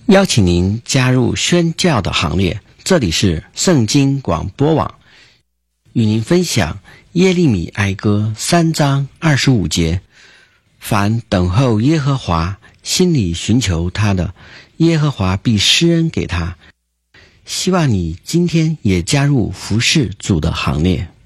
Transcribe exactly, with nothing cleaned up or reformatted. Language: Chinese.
邀请您加入宣教的行列，这里是圣经广播网，与您分享耶利米哀歌三章二十五节，凡等候耶和华，心里寻求他的，耶和华必施恩给他。希望你今天也加入服侍主的行列。